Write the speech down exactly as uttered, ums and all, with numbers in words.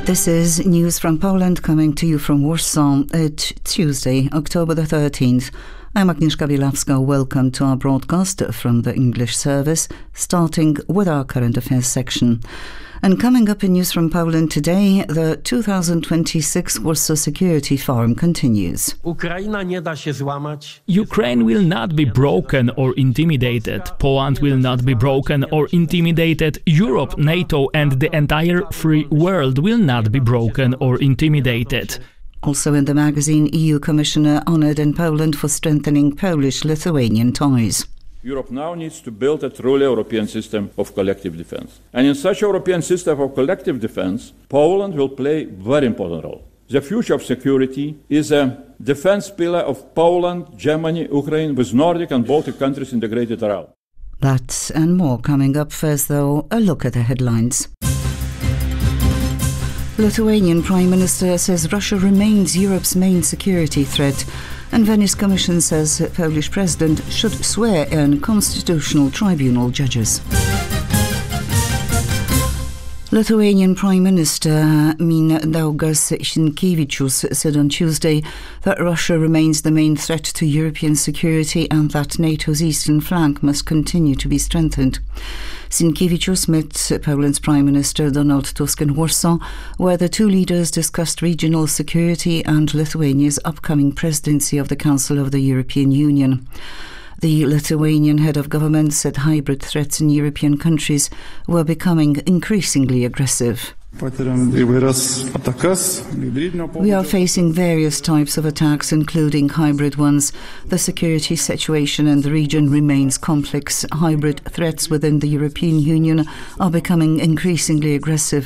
This is News from Poland coming to you from Warsaw. It's Tuesday, October the thirteenth. I'm Agnieszka Bielawska. Welcome to our broadcast from the English service, starting with our current affairs section. And coming up in News from Poland today, the two thousand twenty-six Warsaw Security Forum continues. Ukraine will not be broken or intimidated. Poland will not be broken or intimidated. Europe, NATO and the entire free world will not be broken or intimidated. Also in the magazine, E U Commissioner honoured in Poland for strengthening Polish-Lithuanian ties. Europe now needs to build a truly European system of collective defence. And in such a European system of collective defence, Poland will play a very important role. The future of security is a defence pillar of Poland, Germany, Ukraine, with Nordic and Baltic countries integrated around. That and more coming up. First, though, a look at the headlines. Lithuanian Prime Minister says Russia remains Europe's main security threat. And Venice Commission says Polish President should swear in Constitutional Tribunal judges. Lithuanian Prime Minister Mindaugas Sinkevičius said on Tuesday that Russia remains the main threat to European security and that NATO's eastern flank must continue to be strengthened. Sinkevičius met Poland's Prime Minister Donald Tusk in Warsaw, where the two leaders discussed regional security and Lithuania's upcoming presidency of the Council of the European Union. The Lithuanian head of government said hybrid threats in European countries were becoming increasingly aggressive. We are facing various types of attacks, including hybrid ones. The security situation in the region remains complex. Hybrid threats within the European Union are becoming increasingly aggressive.